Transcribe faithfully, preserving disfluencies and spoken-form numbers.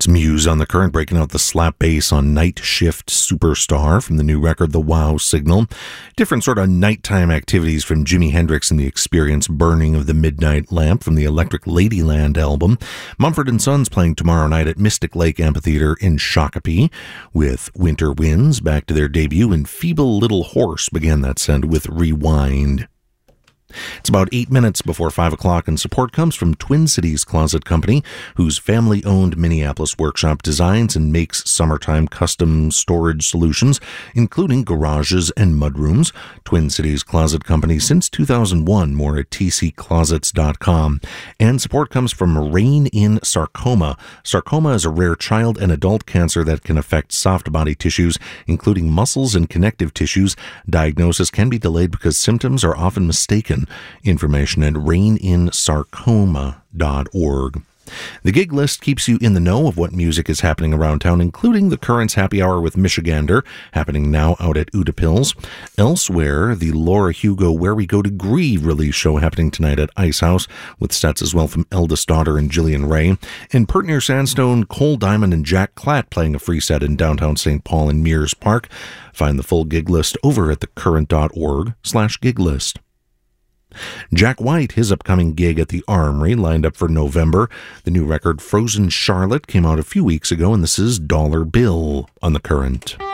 Muse on the Current, breaking out the slap bass on Night Shift Superstar from the new record The Wow Signal. Different sort of nighttime activities from Jimi Hendrix and the Experience, Burning of the Midnight Lamp from the Electric Ladyland album. Mumford and Sons playing tomorrow night at Mystic Lake Amphitheater in Shakopee with Winter Winds, back to their debut, and Feeble Little Horse began that set with Rewind. It's about eight minutes before five o'clock, and support comes from Twin Cities Closet Company, whose family-owned Minneapolis workshop designs and makes summertime custom storage solutions, including garages and mudrooms. Twin Cities Closet Company since two thousand one, more at t c closets dot com. And support comes from Rain in Sarcoma. Sarcoma is a rare child and adult cancer that can affect soft body tissues, including muscles and connective tissues. Diagnosis can be delayed because symptoms are often mistaken. Information at rain in sarcoma dot org. The gig list keeps you in the know of what music is happening around town, including the Currents Happy Hour with Michigander, happening now out at Utapils. Elsewhere, the Laura Hugo Where We Go to Grieve release show happening tonight at Ice House, with sets as well from Eldest Daughter and Jillian Ray. In Pert Near Sandstone, Cole Diamond and Jack Klatt playing a free set in downtown Saint Paul and Mears Park. Find the full gig list over at thecurrent dot org slash gig list. Jack White, his upcoming gig at the Armory, lined up for November. The new record Frozen Charlotte came out a few weeks ago, and this is Dollar Bill on The Current.